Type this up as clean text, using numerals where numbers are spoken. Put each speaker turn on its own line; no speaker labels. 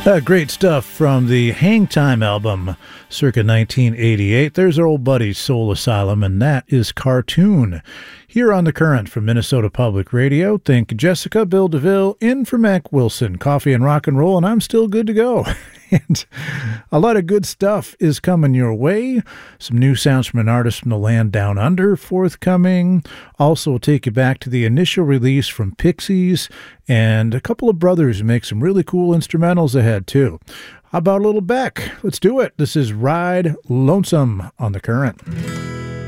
Great stuff from the Hang Time album, circa 1988. There's our old buddy Soul Asylum, and that is Cartoon. Here on The Current from Minnesota Public Radio, think Jessica Bill DeVille in for Mac Wilson. Coffee and rock and roll, and I'm still good to go. And a lot of good stuff is coming your way. Some new sounds from an artist from the land down under forthcoming. Also, we'll take you back to the initial release from Pixies, and a couple of brothers who make some really cool instrumentals ahead, too. How about a little Beck? Let's do it. This is Ride Lonesome on The Current.